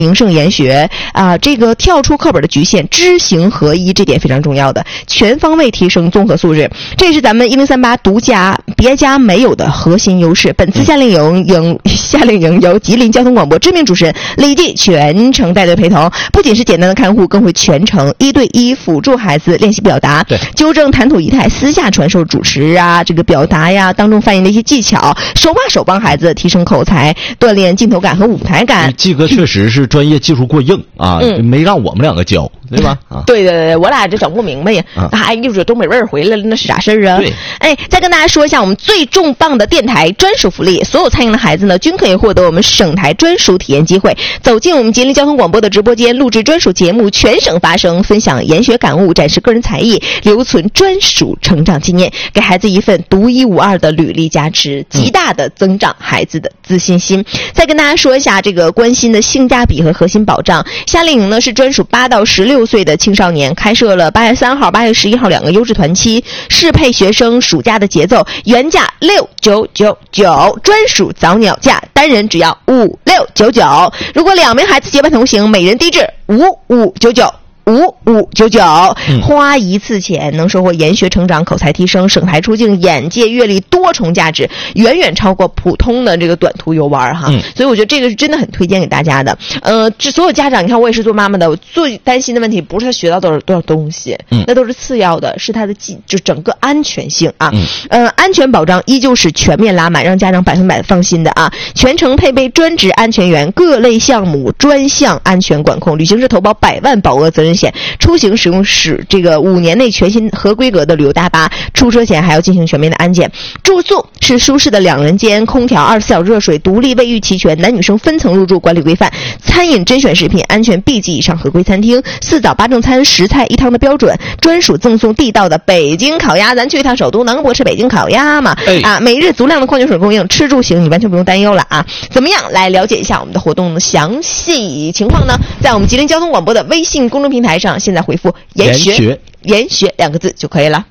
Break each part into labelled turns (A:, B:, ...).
A: 名胜研学啊，这个跳出课本的局限，知行合一，这点非常重要的，全方位提升综合素质，这是咱们1038独家别家没有的核心优势。本次夏令营由吉林交通广播知名主持人李记全程带队陪同，不仅是简单的看护，更会全程1对1辅助孩子练习表达，纠正谈吐仪态，私下传授主持啊这个表达呀当众发言的一些技巧，手把手帮孩子提升口才，锻炼镜头感和舞台感。
B: 季哥确实是专业技术过硬啊，没让我们两个教，对吧？啊，
A: 对，我俩这整不明白呀。还一会儿东北味儿回来了，那是啥事儿啊？
B: 对，
A: 哎，再跟大家说一下我们最重磅的电台专属福利，所有参与的孩子呢，均可以获得我们省台专属体验机会，走进我们吉林交通广播的直播间，录制专属节目，全省发声，分享研学感悟，展示个人才艺，留存专属成长纪念，给孩子一份独一无二的履历加持，极大的增长孩子的自信心。再跟大家说一下这个关心的性价比和核心保障，夏令营呢是专属8到16岁的青少年，开设了8月3号、8月11号2个优质团期，适配学生暑假的节奏，原价6999，专属早鸟价，单人只要5699，如果2名孩子结伴同行，每人低至5599。5599，花一次钱能收获研学成长、口才提升、省台出境、眼界阅历多重价值，远远超过普通的这个短途游玩哈。所以我觉得这个是真的很推荐给大家的。这所有家长，你看我也是做妈妈的，我最担心的问题不是他学到多少东西，那都是次要的，是他的就整个安全性啊。安全保障依旧是全面拉满，让家长100%放心的啊。全程配备专职安全员，各类项目专项安全管控，旅行社投保100万保额责任险，出行使用这个5年内全新合规格的旅游大巴，出车前还要进行全面的安检。住宿是舒适的2人间，空调、24小时热水，独立卫浴齐全，男女生分层入住，管理规范。餐饮甄选食品，安全 B 级以上合规餐厅，4早8正餐10菜1汤的标准，专属赠送地道的北京烤鸭，咱去一趟首都能不吃北京烤鸭吗？每日足量的矿泉水供应，吃住行你完全不用担忧了啊！怎么样来了解一下我们的活动的详细情况呢？在我们吉林交通广播的微信公众平台上，现在回复研学2个字就可以了。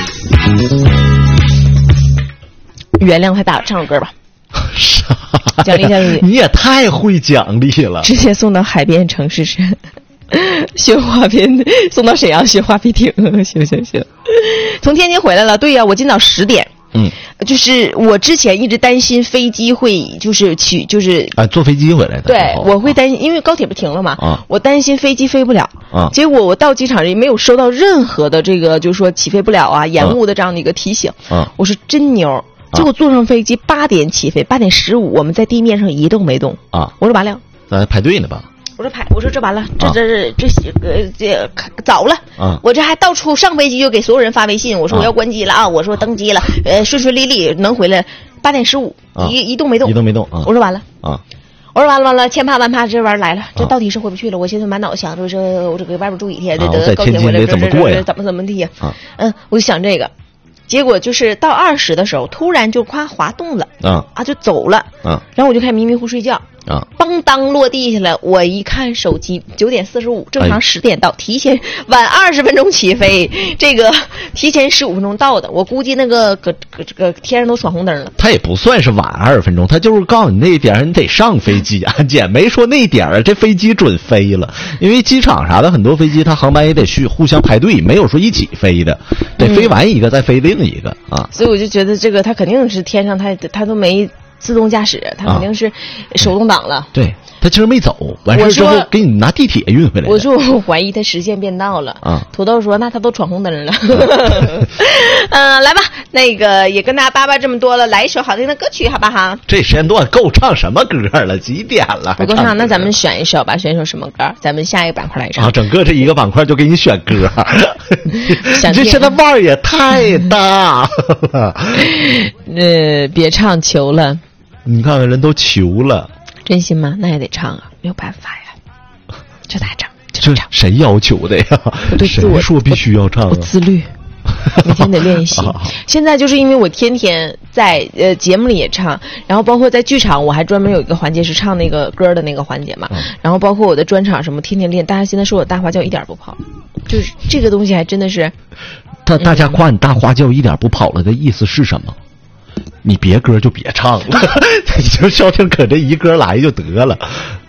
A: 原谅他打唱首歌吧。奖励
B: 你也太会奖励了，
A: 直接送到海边城市去学滑冰，送到沈阳学滑皮艇。行，从天津回来了。对呀，我今早10点。就是我之前一直担心飞机会就是
B: 坐飞机回来的。
A: 对，我会担心，因为高铁不停了嘛，我担心飞机飞不了。结果我到机场也没有收到任何的这个就是说起飞不了啊、延误的这样的一个提醒。我说真牛。结果坐上飞机8点起飞，8点15我们在地面上一动没动啊！我说完了，
B: 咱排队呢吧？
A: 我说这完了，这早了啊！我这还到处上飞机就给所有人发微信，我说我要关机了啊！我说登机了，顺利利能回来。8点15一动没动，
B: 啊！
A: 我说完了啊！我说完了，千怕万怕这玩意儿来了，这到底是回不去了。我现在满脑想着说我这个外边住一天，这高铁回来
B: 怎么过呀？
A: 怎么地呀？我就想这个。结果就是到20的时候，突然就滑动了，就走了，然后我就开始迷迷糊睡觉，邦当落地下来，我一看手机9点45，正常10点到，提前晚20分钟起飞，这个提前15分钟到的，我估计那个搁天上都闯红灯了。
B: 他也不算是晚20分钟，他就是告诉你那点你得上飞机安检，没说那点这飞机准飞了，因为机场啥的很多飞机它航班也得去互相排队，没有说一起飞的，得飞完一个再飞另一个啊。
A: 所以我就觉得这个他肯定是天上他都没自动驾驶，他肯定是手动挡了。
B: 对，他其实没走，完事之后给你拿地铁运回来。
A: 我说我怀疑他实现变道了啊。土豆说那他都闯红灯了。来吧，那个也跟大家叭叭这么多了，来一首好听的歌曲好吧哈。
B: 这时间段够唱什么歌了？几点了？
A: 不够唱，那咱们选一首吧，选一首什么歌？咱们下一个板块来唱。
B: 整个这一个板块就给你选歌。你这现在腕儿也太大了。
A: 别唱求了。
B: 你看看人都求了，
A: 真心吗？那也得唱啊，没有办法呀，这咋整？
B: 这谁要求的呀？谁说必须要唱啊？
A: 我自律，每天得练习。现在就是因为我天天在节目里也唱，然后包括在剧场，我还专门有一个环节是唱那个歌的那个环节嘛。然后包括我的专场什么，天天练。大家现在说我大花轿一点不跑，就是这个东西还真的是。
B: 大家夸你大花轿一点不跑了的意思是什么？你别歌就别唱了，你就消停可这一歌来就得了。